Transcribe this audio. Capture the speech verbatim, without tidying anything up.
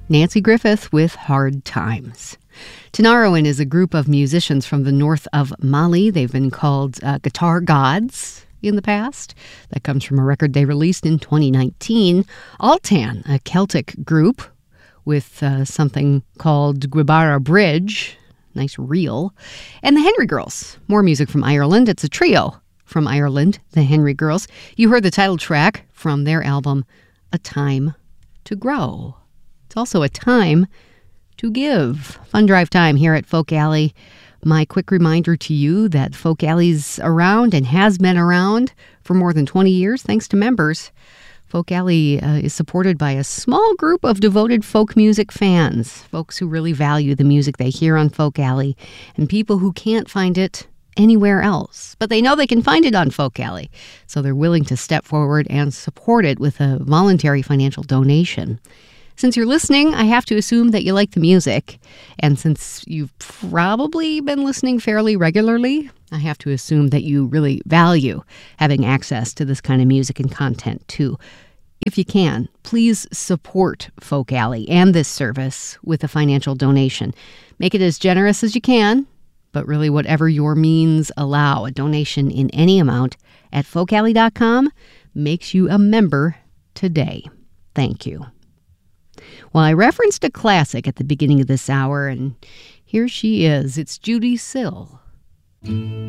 Nancy Griffith with Hard Times. Tinariwen is a group of musicians from the north of Mali. They've been called uh, Guitar Gods in the past. That comes from a record they released in twenty nineteen. Altan, a Celtic group with uh, something called Gwibara Bridge, nice reel. And the Henry Girls, more music from Ireland. It's a trio from Ireland, the Henry Girls. You heard the title track from their album, A Time to Grow. It's also a time to give. Fun drive time here at Folk Alley. My quick reminder to you that Folk Alley's around and has been around for more than twenty years, thanks to members. Folk Alley uh, is supported by a small group of devoted folk music fans, folks who really value the music they hear on Folk Alley, and people who can't find it anywhere else. But they know they can find it on Folk Alley, so they're willing to step forward and support it with a voluntary financial donation. Since you're listening, I have to assume that you like the music. And since you've probably been listening fairly regularly, I have to assume that you really value having access to this kind of music and content, too. If you can, please support Folk Alley and this service with a financial donation. Make it as generous as you can, but really whatever your means allow. A donation in any amount at folk alley dot com makes you a member today. Thank you. Well, I referenced a classic at the beginning of this hour, and here she is. It's Judee Sill.